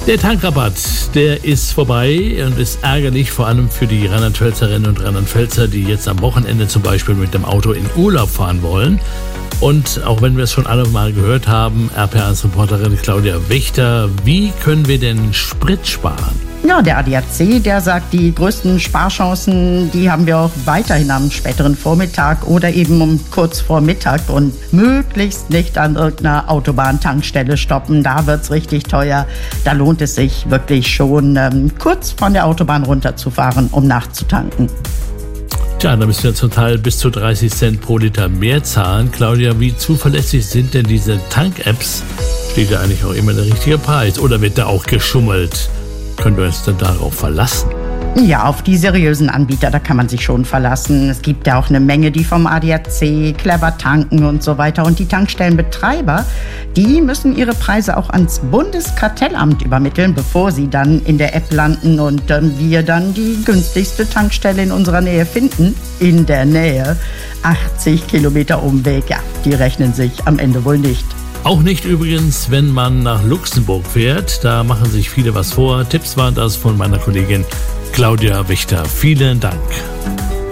Der Tankrabatt, der ist vorbei und ist ärgerlich, vor allem für die Rheinland-Pfälzerinnen und Rheinland-Pfälzer, die jetzt am Wochenende zum Beispiel mit dem Auto in Urlaub fahren wollen. Und auch wenn wir es schon alle mal gehört haben, RPA1-Reporterin Claudia Wächter, wie können wir denn Sprit sparen? Ja, der ADAC, der sagt, die größten Sparchancen, die haben wir auch weiterhin am späteren Vormittag oder eben um kurz vor Mittag und möglichst nicht an irgendeiner Autobahntankstelle stoppen. Da wird's richtig teuer. Da lohnt es sich wirklich schon, kurz von der Autobahn runterzufahren, um nachzutanken. Tja, da müssen wir zum Teil bis zu 30 Cent pro Liter mehr zahlen. Claudia, wie zuverlässig sind denn diese Tank-Apps? Steht da eigentlich auch immer der richtige Preis oder wird da auch geschummelt? Können wir uns denn darauf verlassen? Ja, auf die seriösen Anbieter, da kann man sich schon verlassen. Es gibt ja auch eine Menge, die vom ADAC, Clever tanken und so weiter. Und die Tankstellenbetreiber, die müssen ihre Preise auch ans Bundeskartellamt übermitteln, bevor sie dann in der App landen und wir dann die günstigste Tankstelle in unserer Nähe finden. In der Nähe. 80 Kilometer Umweg, ja, die rechnen sich am Ende wohl nicht. Auch nicht übrigens, wenn man nach Luxemburg fährt. Da machen sich viele was vor. Tipps waren das von meiner Kollegin Claudia Wächter. Vielen Dank.